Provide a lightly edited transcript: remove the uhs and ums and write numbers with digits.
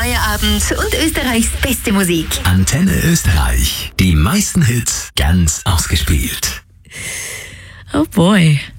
Feierabend und Österreichs beste Musik. Antenne Österreich. Die meisten Hits ganz ausgespielt. Oh boy.